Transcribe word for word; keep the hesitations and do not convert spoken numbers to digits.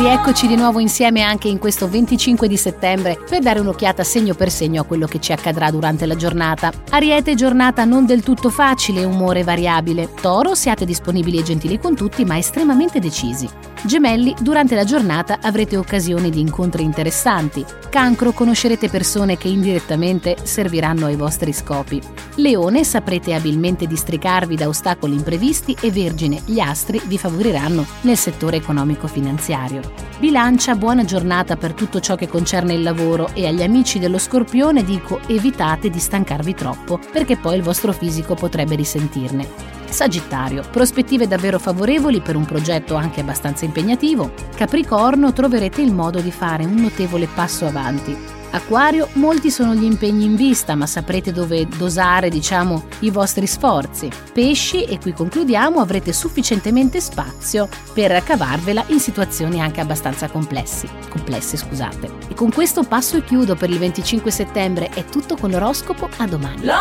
Rieccoci di nuovo insieme anche in questo venticinque di settembre per dare un'occhiata segno per segno a quello che ci accadrà durante la giornata. Ariete, giornata non del tutto facile, umore variabile. Toro, siate disponibili e gentili con tutti ma estremamente decisi. Gemelli, durante la giornata avrete occasioni di incontri interessanti. Cancro, conoscerete persone che indirettamente serviranno ai vostri scopi. Leone, saprete abilmente districarvi da ostacoli imprevisti e Vergine, gli astri vi favoriranno nel settore economico-finanziario. Bilancia, buona giornata per tutto ciò che concerne il lavoro e agli amici dello Scorpione dico evitate di stancarvi troppo perché poi il vostro fisico potrebbe risentirne. Sagittario, prospettive davvero favorevoli per un progetto anche abbastanza impegnativo. Capricorno, troverete il modo di fare un notevole passo avanti. Acquario, molti sono gli impegni in vista, ma saprete dove dosare, diciamo, i vostri sforzi. Pesci, e qui concludiamo, avrete sufficientemente spazio per cavarvela in situazioni anche abbastanza complessi, complesse, scusate. E con questo passo e chiudo per il venticinque settembre. È tutto con l'oroscopo, a domani.